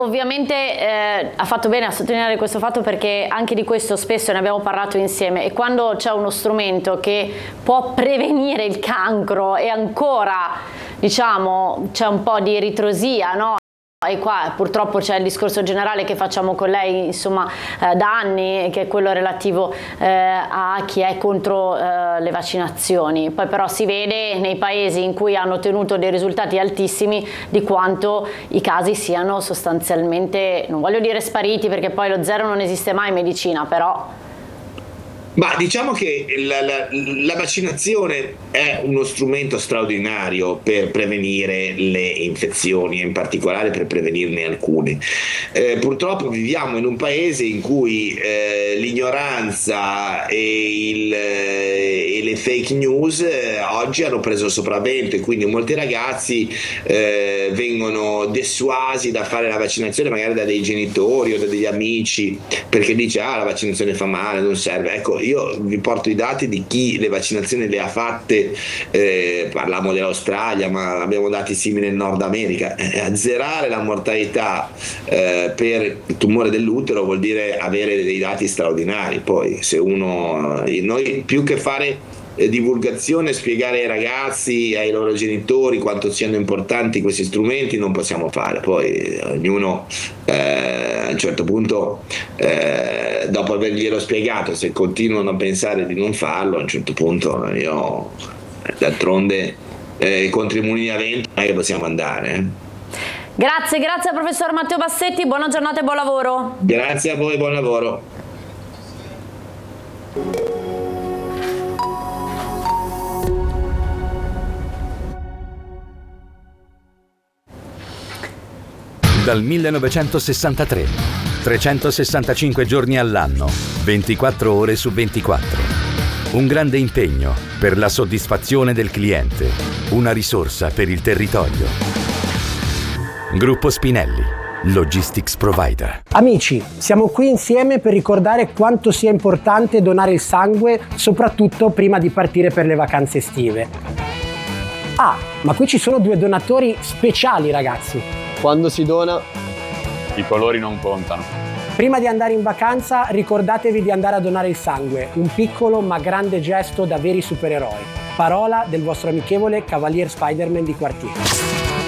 Ovviamente ha fatto bene a sottolineare questo fatto, perché anche di questo spesso ne abbiamo parlato insieme, e quando c'è uno strumento che può prevenire il cancro e ancora, diciamo, c'è un po' di ritrosia, no? E qua purtroppo c'è il discorso generale che facciamo con lei, insomma, da anni, che è quello relativo a chi è contro le vaccinazioni. Poi però si vede nei paesi in cui hanno ottenuto dei risultati altissimi di quanto i casi siano sostanzialmente, non voglio dire spariti, perché poi lo zero non esiste mai in medicina, però... Ma diciamo che la vaccinazione è uno strumento straordinario per prevenire le infezioni, e in particolare per prevenirne alcune. Purtroppo viviamo in un paese in cui l'ignoranza e le fake news oggi hanno preso il sopravvento, e quindi molti ragazzi vengono dissuasi da fare la vaccinazione magari da dei genitori o da degli amici, perché dice la vaccinazione fa male, non serve. Ecco, io vi porto i dati di chi le vaccinazioni le ha fatte, parliamo dell'Australia, ma abbiamo dati simili in Nord America. Azzerare la mortalità per il tumore dell'utero vuol dire avere dei dati straordinari. Poi se noi più che fare divulgazione, spiegare ai ragazzi, ai loro genitori quanto siano importanti questi strumenti, non possiamo fare. Poi ognuno a un certo punto, dopo averglielo spiegato, se continuano a pensare di non farlo, a un certo punto io d'altronde contro i mulini a vento non è che possiamo andare. Grazie al professor Matteo Bassetti, buona giornata e buon lavoro. Grazie a voi, buon lavoro. Dal 1963, 365 giorni all'anno, 24 ore su 24. Un grande impegno per la soddisfazione del cliente, una risorsa per il territorio. Gruppo Spinelli, Logistics Provider. Amici, siamo qui insieme per ricordare quanto sia importante donare il sangue, soprattutto prima di partire per le vacanze estive. Ma qui ci sono due donatori speciali, ragazzi. Quando si dona, i colori non contano. Prima di andare in vacanza, ricordatevi di andare a donare il sangue, un piccolo ma grande gesto da veri supereroi. Parola del vostro amichevole Cavalier Spider-Man di quartiere.